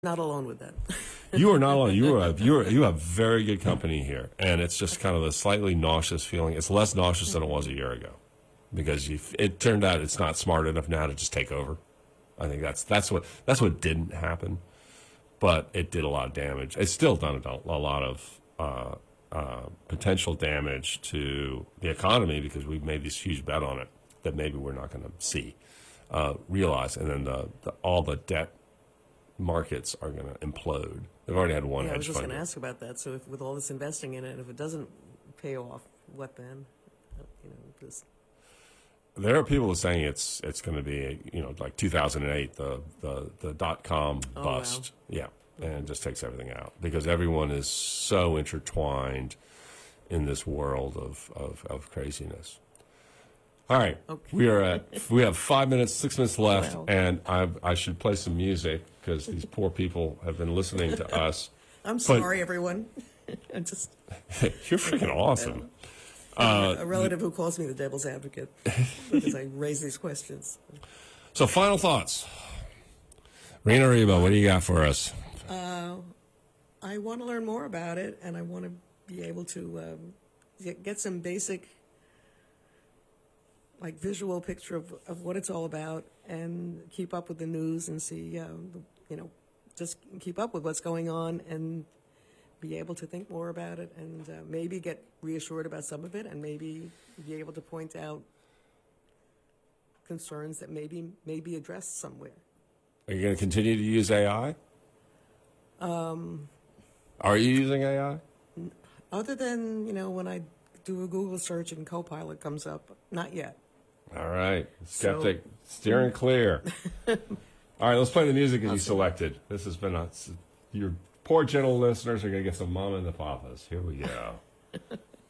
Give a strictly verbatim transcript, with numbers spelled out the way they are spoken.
Not alone with that. You are not alone. You are you are you have very good company here, and it's just kind of a slightly nauseous feeling. It's less nauseous than it was a year ago, because you, it turned out it's not smart enough now to just take over. I think that's that's what that's what didn't happen, but it did a lot of damage. It's still done a, a lot of uh, uh, potential damage to the economy because we've made this huge bet on it that maybe we're not going to see, uh, realize, and then the, the, all the debt markets are going to implode. They've already had one Yeah, I hedge was just fund. going to ask about that. So if, with all this investing in it, if it doesn't pay off, what then? Uh, You know, this, There are people saying it's it's going to be, you know, like two thousand eight, the the the dot com Oh, bust. Yeah, and it just takes everything out because everyone is so intertwined in this world of of, of craziness. All right, Okay. we are at we have five minutes, six minutes left, Wow. and I I should play some music because these poor people have been listening to us. I'm But- sorry, everyone. I just You're freaking awesome. a relative who calls me the devil's advocate because I raise these questions. So, final thoughts. Rena Reba, what do you got for us? I want to learn more about it, and I want to be able to um, get, get some basic, like, visual picture of, of what it's all about, and keep up with the news and see, uh, the, you know, just keep up with what's going on and be able to think more about it, and uh, maybe get reassured about some of it, and maybe be able to point out concerns that maybe may be addressed somewhere. Are you going to continue to use A I? Um, Are you using A I? Other than, you know, when I do a Google search and Copilot comes up, not yet. All right. Skeptic, steering clear. All right, let's play the music that you selected. This has been a, your poor gentle listeners are going to get some mama and the papas. Here we go.